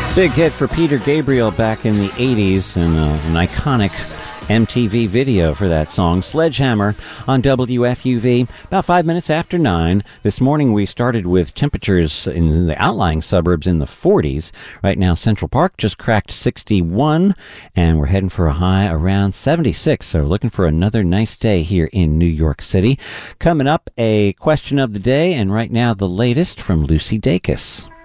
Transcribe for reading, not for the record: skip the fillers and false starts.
Big hit for Peter Gabriel back in the 80s, and an iconic MTV video for that song, Sledgehammer, on WFUV. About 5 minutes after 9. This morning we started with temperatures in the outlying suburbs in the 40s. Right now Central Park just cracked 61, and we're heading for a high around 76. So looking for another nice day here in New York City. Coming up, a question of the day, and right now the latest from Lucy Dacus.